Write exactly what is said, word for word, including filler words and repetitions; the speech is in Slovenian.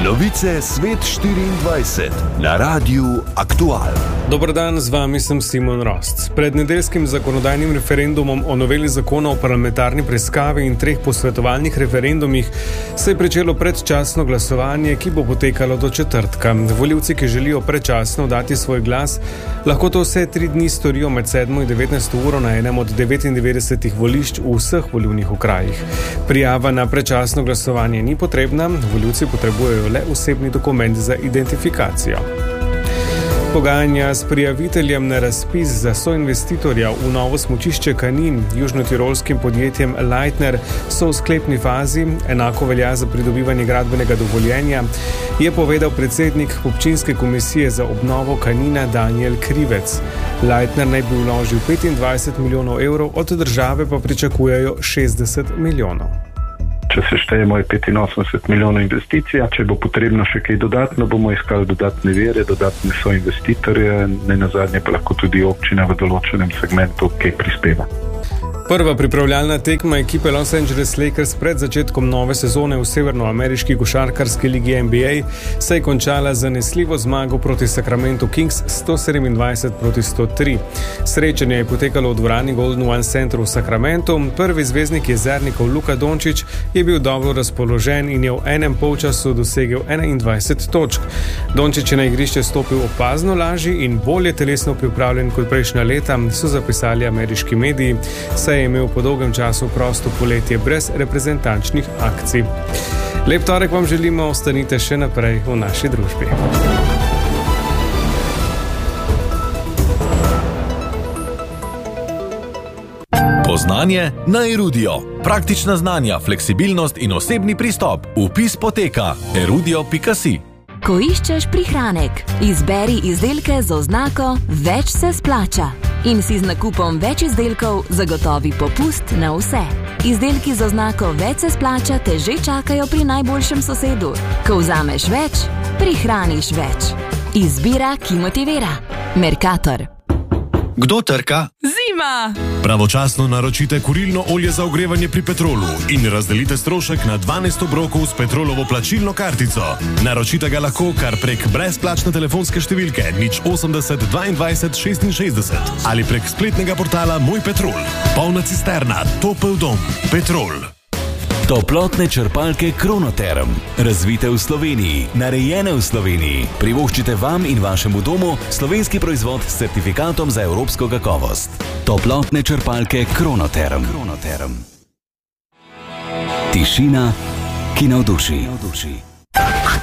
Novice Svet štiriindvajset na Radiu Aktual. Dober dan, z vami sem Simon Rost. Pred nedeljskim zakonodajnim referendumom o noveli zakona o parlamentarni preiskavi in treh posvetovalnih referendumih se je pričelo predčasno glasovanje, ki bo potekalo do četrtka. Volivci, ki želijo predčasno dati svoj glas, lahko to vse tri dni storijo med sedmo in devetnajsto uro na enem od devetindevetdesetih volišč v vseh volilnih okrajih. Prijava na predčasno glasovanje ni potrebna, volivci potrebujejo le osebni dokument za identifikacijo. Pogajanja s prijaviteljem na razpis za soinvestitorja v novo smučišče Kanin, južnotirolskim podjetjem Leitner, so v sklepni fazi, enako velja za pridobivanje gradbenega dovoljenja, je povedal predsednik občinske komisije za obnovo Kanina Daniel Krivec. Leitner naj bi vložil petindvajset milijonov evrov, od države pa pričakujejo šestdeset milijonov. Če se štejemo, je petinosemdeset milijonov investicija. Če bo potrebno še kaj dodatno, bomo iskali dodatne vire, dodatne soinvestitorje, ne nazadnje pa lahko tudi občina v določenem segmentu kaj prispeva. Prva pripravljalna tekma ekipe Los Angeles Lakers pred začetkom nove sezone v severnoameriški košarkarski ligi N B A se je končala z zanesljivo zmago proti Sacramento Kings sto sedemindvajset proti sto tri. Srečanje je potekalo v dvorani Golden One Center v Sacramentu. Prvi zvezdnik jezernikov Luka Dončić je bil dobro razpoložen in je v enem polčasu dosegel enaindvajset točk. Dončić je na igrišče stopil opazno lažji in bolje telesno pripravljen kot prejšnja leta, so zapisali ameriški mediji, saj je imel po dolgem času prosto poletje brez reprezentančnih akcij. Lep torek vam želimo, ostanite še naprej v naši družbi. Poznanje na Erudio. Praktična znanja, fleksibilnost in osebni pristop. Vpis poteka erudio pika si. Ko iščeš prihranek, izberi izdelke z oznako Več se splača in si z nakupom več izdelkov zagotovi popust na vse. Izdelki z oznako Več se splača te že čakajo pri najboljšem sosedu. Ko vzameš več, prihraniš več. Izbira, ki motivira. Mercator. Kdo trka? Zima! Pravočasno naročite kurilno olje za ogrevanje pri Petrolu in razdelite strošek na dvanajst obrokov s Petrolovo plačilno kartico. Naročite ga lahko kar prek brezplačne telefonske številke nič osemdeset dvaindvajset šestinšestdeset ali prek spletnega portala Moj Petrol. Polna cisterna, topel dom. Petrol. Toplotne črpalke Kronoterm. Razvite v Sloveniji, narejene v Sloveniji. Privoščite vam in vašemu domu slovenski proizvod s certifikatom za evropsko kakovost. Toplotne črpalke Kronoterm. Kronoterm. Tišina, ki navduši.